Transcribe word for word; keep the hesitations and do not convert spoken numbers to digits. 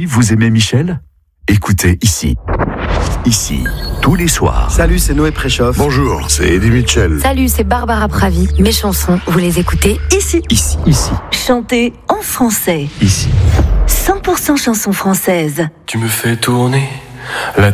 vous aimez Michel? Écoutez ici. Ici, tous les soirs. Salut, c'est Noé Préchoff. Bonjour, c'est Eddie Mitchell. Salut, c'est Barbara Pravi. Mes chansons, vous les écoutez ici. Ici. Ici. Chantez en français. Ici. cent pour cent chansons françaises. Tu me fais tourner la